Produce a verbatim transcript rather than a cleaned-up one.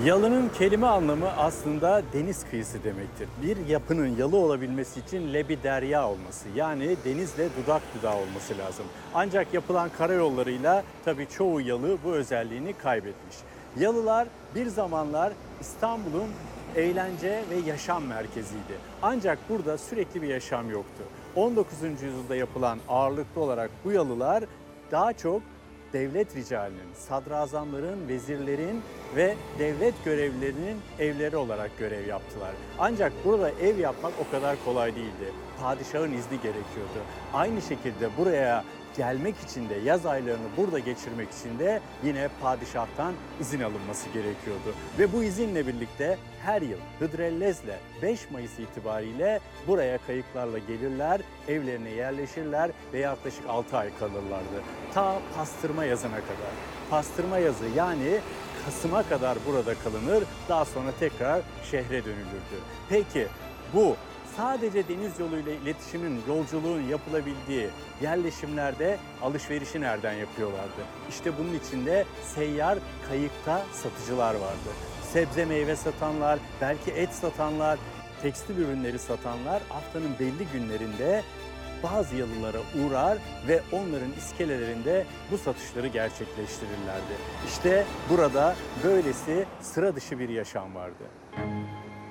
Yalının kelime anlamı aslında deniz kıyısı demektir. Bir yapının yalı olabilmesi için lebi derya olması, yani denizle dudak dudağı olması lazım. Ancak yapılan karayollarıyla tabii çoğu yalı bu özelliğini kaybetmiş. Yalılar bir zamanlar İstanbul'un eğlence ve yaşam merkeziydi. Ancak burada sürekli bir yaşam yoktu. on dokuzuncu yüzyılda yapılan ağırlıklı olarak bu yalılar daha çok devlet ricalinin, sadrazamların, vezirlerin ve devlet görevlilerinin evleri olarak görev yaptılar. Ancak burada ev yapmak o kadar kolay değildi. Padişahın izni gerekiyordu. Aynı şekilde buraya gelmek için de, yaz aylarını burada geçirmek için de yine padişahtan izin alınması gerekiyordu. Ve bu izinle birlikte her yıl Hıdrellez'le beş Mayıs itibariyle buraya kayıklarla gelirler, evlerine yerleşirler ve yaklaşık altı ay kalırlardı. Ta pastırma yazına kadar. Pastırma yazı, yani Kasım'a kadar burada kalınır, daha sonra tekrar şehre dönülürdü. Peki bu sadece deniz yoluyla iletişimin, yolculuğun yapılabildiği yerleşimlerde alışverişi nereden yapıyorlardı? İşte bunun içinde seyyar kayıkta satıcılar vardı. Sebze meyve satanlar, belki et satanlar, tekstil ürünleri satanlar haftanın belli günlerinde bazı yalılara uğrar ve onların iskelelerinde bu satışları gerçekleştirirlerdi. İşte burada böylesi sıra dışı bir yaşam vardı.